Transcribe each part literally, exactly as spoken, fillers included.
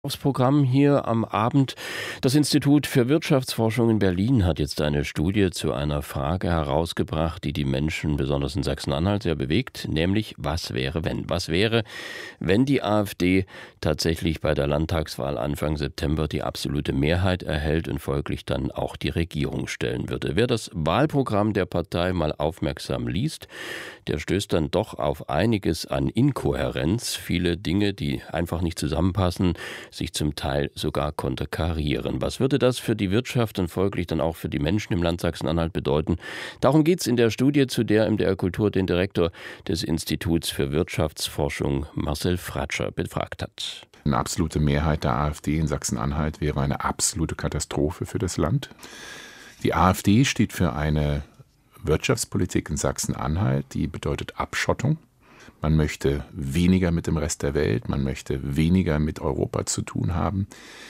Aufs Programm hier am Abend. Das Institut für Wirtschaftsforschung in Berlin hat jetzt eine Studie zu einer Frage herausgebracht, die die Menschen besonders in Sachsen-Anhalt sehr bewegt, nämlich was wäre wenn? Was wäre, wenn die AfD tatsächlich bei der Landtagswahl Anfang September die absolute Mehrheit erhält und folglich dann auch die Regierung stellen würde? Wer das Wahlprogramm der Partei mal aufmerksam liest, der stößt dann doch auf einiges an Inkohärenz, viele Dinge, die einfach nicht zusammenpassen, sich zum Teil sogar konterkarieren. Was würde das für die Wirtschaft und folglich dann auch für die Menschen im Land Sachsen-Anhalt bedeuten? Darum geht es in der Studie, zu der M D R Kultur den Direktor des Instituts für Wirtschaftsforschung Marcel Fratscher befragt hat. Eine absolute Mehrheit der AfD in Sachsen-Anhalt wäre eine absolute Katastrophe für das Land. Die AfD steht für eine Wirtschaftspolitik in Sachsen-Anhalt, die bedeutet Abschottung. Man möchte weniger mit dem Rest der Welt, man möchte weniger mit Europa zu tun haben.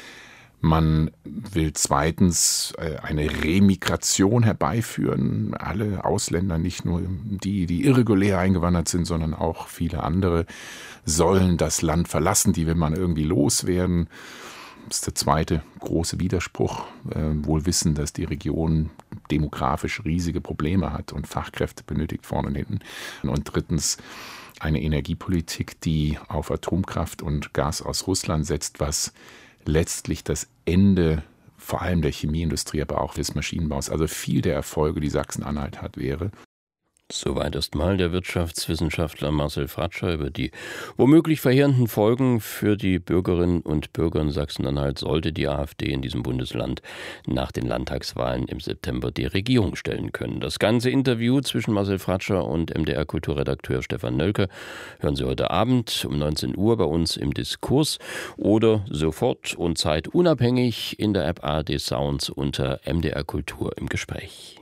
Man will zweitens eine Remigration herbeiführen. Alle Ausländer, nicht nur die, die irregulär eingewandert sind, sondern auch viele andere, sollen das Land verlassen. Die will man irgendwie loswerden. Das ist der zweite große Widerspruch. Äh, wohl wissen, dass die Region demografisch riesige Probleme hat und Fachkräfte benötigt vorne und hinten. Und drittens eine Energiepolitik, die auf Atomkraft und Gas aus Russland setzt, was letztlich das Ende vor allem der Chemieindustrie, aber auch des Maschinenbaus, also viel der Erfolge, die Sachsen-Anhalt hat, wäre. Soweit erst mal der Wirtschaftswissenschaftler Marcel Fratscher über die womöglich verheerenden Folgen für die Bürgerinnen und Bürger in Sachsen-Anhalt, sollte die AfD in diesem Bundesland nach den Landtagswahlen im September die Regierung stellen können. Das ganze Interview zwischen Marcel Fratscher und M D R-Kulturredakteur Stefan Nölke hören Sie heute Abend um neunzehn Uhr bei uns im Diskurs oder sofort und zeitunabhängig in der App A R D Sounds unter M D R Kultur im Gespräch.